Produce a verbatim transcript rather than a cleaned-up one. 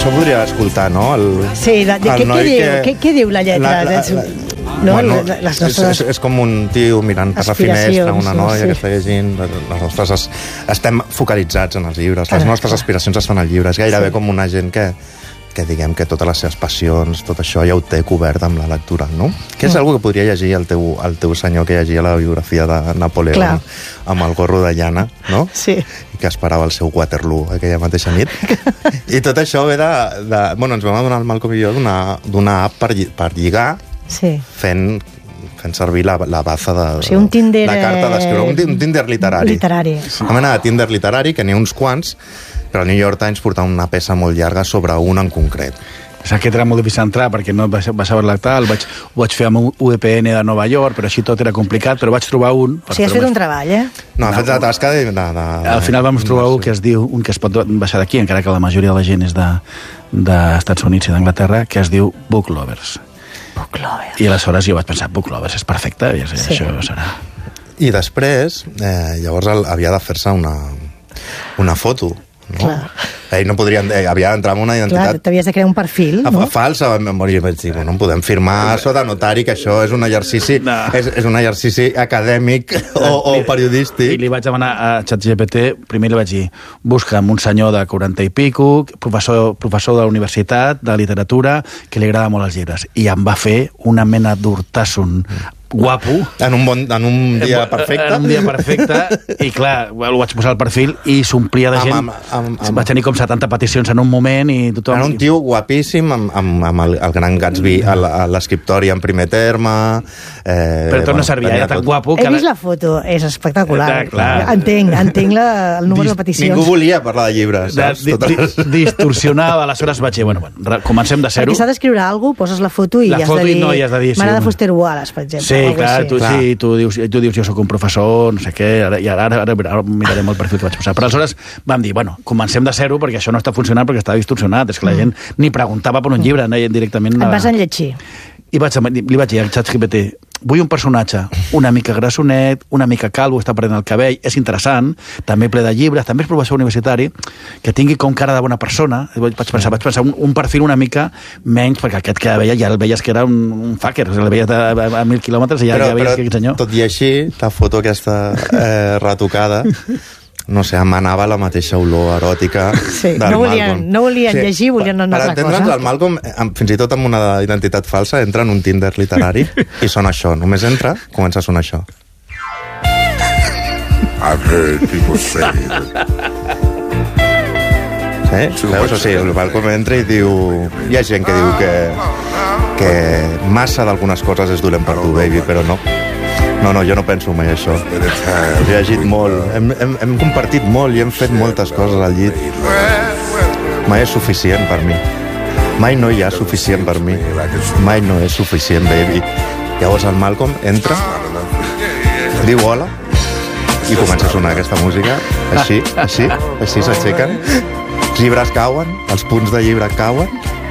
això podria escoltar, no? El, sí, la, què, què, diu, que... què, què diu la lletra? La, la, la, no? Bueno, les nostres... és, és, és com un tio mirant per la finestra, una noia sí. que està llegint, les nostres es, estem focalitzats en els llibres, les nostres aspiracions es fan al llibre, és gairebé sí. com una gent que, que diguem que totes les seves passions, tot això ja ho té cobert amb la lectura, no? Que és mm. algo que podria llegir el teu, el teu senyor que llegia la biografia de Napoleó Clar. amb el gorro de llana, no? Sí. I que esperava el seu Waterloo aquella mateixa nit. I tot això ve de... de bueno, ens vam adonar el Malcolm i jo d'una app per, per lligar sí. fent, fent servir la, la baza de, o sigui, un Tinder, la carta d'escriure, un, un Tinder literari. literari. Una mena de Tinder literari, que n'hi ha uns quants, però el New York Times portava una peça molt llarga sobre un en concret. És que era molt difícil entrar perquè no vas saber lectar, el vaig, ho vaig fer amb un U V P N de Nova York, però així tot era complicat, però vaig trobar un... O sigui, has fet un treball, eh? No, ha fet la tasca de... de, de al final vam trobar un que es diu, un que es pot baixar d'aquí, encara que la majoria de la gent és d'Estats Units i d'Anglaterra, que es diu Book Lovers. Book Lovers. I aleshores jo vaig pensar, Book Lovers és perfecte, i sí. això serà... I després, eh, llavors el, havia de fer-se una, una foto, no? Ell no podria, eh, havia d'entrar amb una identitat... Clar, t'havies de crear un perfil, no? Falsa, i vaig dir, bueno, podem firmar sota notari, que això és un exercici, no. és, és un exercici acadèmic o, o periodístic. I li vaig demanar a ChatGPT, primer li vaig dir, busca'm un senyor de quaranta i pico, professor, professor de la universitat, de literatura, que li agrada molt els llibres. I em va fer una mena d'hortasson guapo. En un, bon, en un dia perfecte. En un dia perfecte. I clar, ho vaig posar al perfil i s'omplia de gent. Am, am, am, vaig tenir com setanta peticions en un moment i tothom... Era un tio guapíssim, amb, amb, amb el, el gran Gatsby a l'escriptori en primer terme. Eh, Però tot bueno, no servia, era tan tot... guapo... Que He vist la foto, és espectacular. Eh, clar. Entenc, entenc la, el número Dis, de peticions. Ningú volia parlar de llibres, saps? De, di, di, distorsionava, aleshores vaig dir, bueno, bueno, comencem de zero. Perquè s'ha d'escriure alguna cosa, poses la foto i la has foto de dir... No, has de dir M'agrada Foster Wallace, per exemple. Sí, clar, tu, clar. Sí, tu, dius, tu dius jo sóc un professor, no sé què, ara, i ara, ara, ara mirarem el perfil que vaig posar. Però aleshores vam dir, bueno, comencem de zero perquè això no està funcionant perquè està distorsionat. És que la gent ni preguntava per un llibre, no, directament... Et vas enlletxir. I vaig, li vaig dir al ChatGPT, vull un personatge una mica grassonet, una mica calvo, està perdent el cabell, és interessant, també ple de llibres, també és professor universitari, que tingui com cara de bona persona. Vaig pensar, vaig pensar un, un perfil una mica menys, perquè aquest que veia, ja el veies que era un, un fucker, el veies a, a, a mil quilòmetres i ja, però, ja veies però, que senyor. Tot i així, la foto aquesta eh, retocada... no sé, emanava la mateixa olor eròtica sí, del no volien, Malcolm. No volien sí, llegir, volien una altra cosa. Per entendre'ns, el Malcolm, fins i tot amb una identitat falsa, entra en un Tinder literari i sona això. Només entra, comença a sonar això. I've heard people say that... Sí? Veus? O sigui, el Malcolm entra i diu... Hi ha gent que diu que, que massa d'algunes coses és dolent per tu, baby, però no. No, no, jo no penso mai això. He llegit molt, hem, hem, hem compartit molt i hem fet moltes coses al llit. Mai és suficient per mi. Mai no hi ha suficient per mi. Mai no és suficient, baby. Llavors el Malcolm entra, diu hola, i comença a sonar aquesta música, així, així, així s'aixequen, els llibres cauen, els punts de llibre cauen,